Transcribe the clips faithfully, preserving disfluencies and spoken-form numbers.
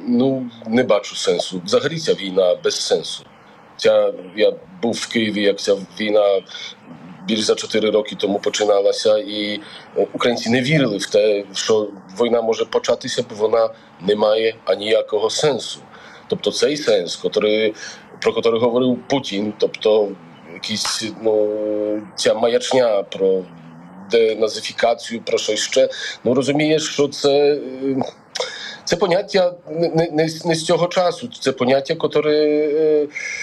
ну, не бачу сенсу. Взагалі ця війна без сенсу. Ця, я був в Києві, як ця війна більш за чотири роки тому починалася, і українці не вірили в те, що війна може початися, бо вона не має аніякого сенсу. Тобто цей сенс, котрий, про який говорив Путін, тобто якісь, ну, ця маячня про деназифікацію, про щось ще, ну, розумієш, що це... Це поняття не, не, не з цього часу, це поняття, котре,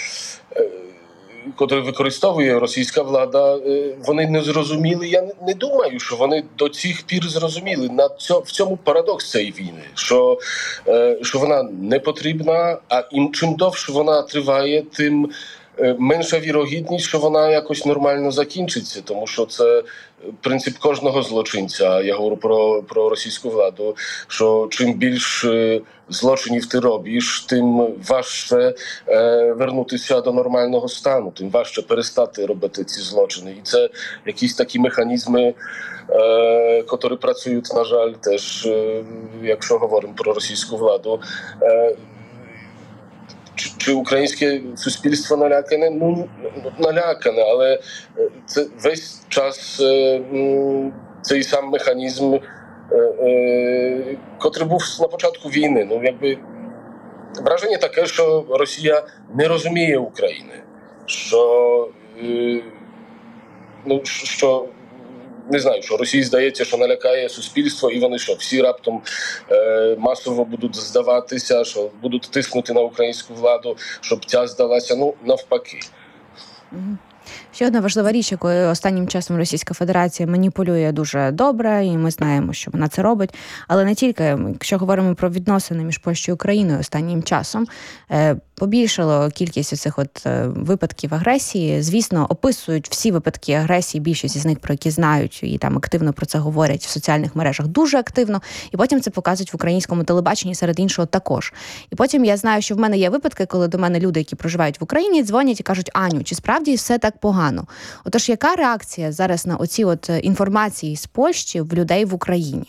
котре використовує російська влада, вони не зрозуміли. Я не думаю, що вони до цих пір зрозуміли. На цьому, в цьому парадокс цієї війни, що, що вона не потрібна, а чим довше вона триває, тим менша вірогідність, що вона якось нормально закінчиться, тому що це принцип кожного злочинця. Я говорю про, про російську владу, що чим більше злочинів ти робиш, тим важче е, вернутися до нормального стану, тим важче перестати робити ці злочини. І це якісь такі механізми, е, які працюють, на жаль, теж, е, якщо говоримо про російську владу. Е, Чи, чи українське суспільство налякане? Ну, налякане, але це весь час е, цей сам механізм, е, е, котрий був на початку війни. Ну, якби враження таке, що Росія не розуміє України, що, е, ну, що не знаю, що Росії здається, що налякає суспільство, і вони що, всі раптом е, масово будуть здаватися, що будуть тиснути на українську владу, щоб ця здалася, ну, навпаки. Ще одна важлива річ, якою останнім часом Російська Федерація маніпулює дуже добре, і ми знаємо, що вона це робить. Але не тільки, якщо говоримо про відносини між Польщею і Україною останнім часом, побільшало кількість цих от випадків агресії. Звісно, описують всі випадки агресії, більшість із них, про які знають, і там активно про це говорять в соціальних мережах, дуже активно. І потім це показують в українському телебаченні, серед іншого також. І потім я знаю, що в мене є випадки, коли до мене люди, які проживають в Україні, дзвонять і кажуть: Аню, чи справді все так погано? Отож, яка реакція зараз на оці от інформації з Польщі в людей в Україні?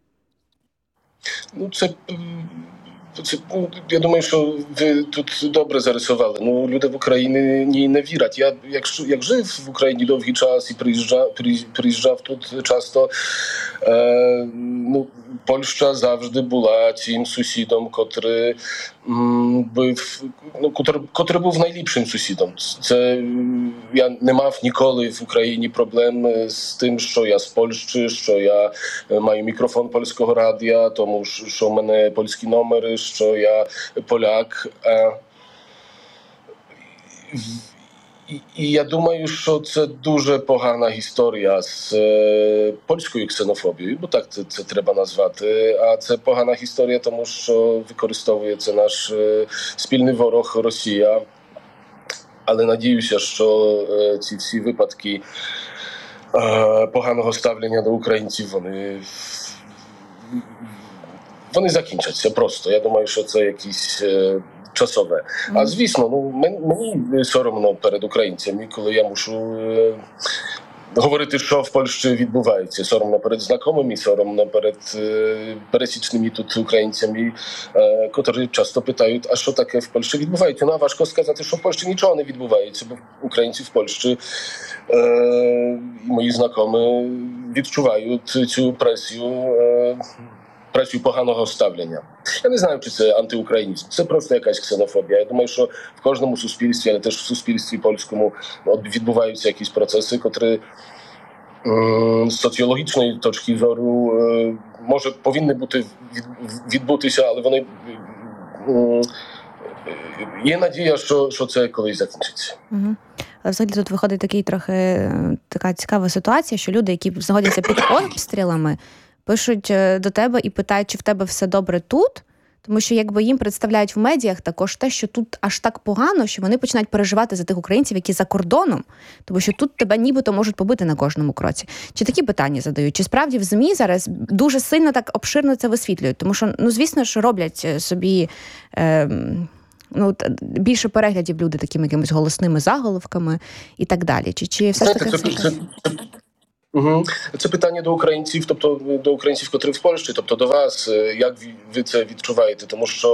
Ну, це, це я думаю, що ви тут добре зарисували. Ну, люди в Україні не, не вірять. Я, якщо, як жив в Україні довгий час і приїжджав, приїжджав тут часто, е, ну, Польща завжди була цим сусідом, котрий був, ну, котрий, котрий був найліпшим сусідом. Це я не мав ніколи в Україні проблем з тим, що я з Польщі, що я маю мікрофон польського радіо, тому що в мене польські номери, що я поляк. І, і я думаю, що це дуже погана історія з е, польською ксенофобією, бо так це, це треба назвати. А це погана історія, тому що використовує це наш е, спільний ворог Росія. Але надіюся, що е, ці всі випадки е, поганого ставлення до українців, вони, вони закінчаться просто. Я думаю, що це якісь... Е, часове. А звісно, ну, мені соромно перед українцями, коли я мушу е, говорити, що в Польщі відбувається. Соромно перед знайомими, соромно перед е, пересічними тут українцями, е, котрі часто питають, а що таке в Польщі відбувається? Ну, а важко сказати, що в Польщі нічого не відбувається, бо українці в Польщі е, і мої знайомі відчувають цю пресію, е, працю поганого ставлення. Я не знаю, чи це антиукраїнізм. Це просто якась ксенофобія. Я думаю, що в кожному суспільстві, але теж в суспільстві польському відбуваються якісь процеси, котрі з соціологічної точки зору може повинні бути відбутися, але вони є надія, що, що це колись закінчиться. Угу. Але взагалі тут виходить такий трохи така цікава ситуація, що люди, які знаходяться під обстрілами, пишуть до тебе і питають, чи в тебе все добре тут, тому що якби їм представляють в медіях також те, що тут аж так погано, що вони починають переживати за тих українців, які за кордоном, тому що тут тебе нібито можуть побити на кожному кроці. Чи такі питання задають? Чи справді в ЗМІ зараз дуже сильно так обширно це висвітлюють? Тому що, ну, звісно, що роблять собі... Е, ну, більше переглядів люди такими якимись голосними заголовками і так далі. Чи, чи все ж таки... Це, це, це, Угу. Це питання до українців, тобто до українців, котрі в Польщі, тобто до вас, як ви це відчуваєте, тому що